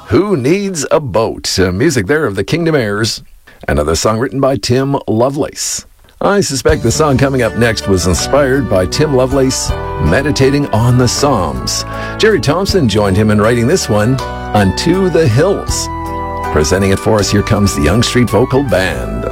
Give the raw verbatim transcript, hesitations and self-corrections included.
Who Needs a Boat? Uh, music there of the Kingdom Airs. Another song written by Tim Lovelace. I suspect the song coming up next was inspired by Tim Lovelace meditating on the Psalms. Jerry Thompson joined him in writing this one, Unto the Hills. Presenting it for us, here comes the Young Street Vocal Band.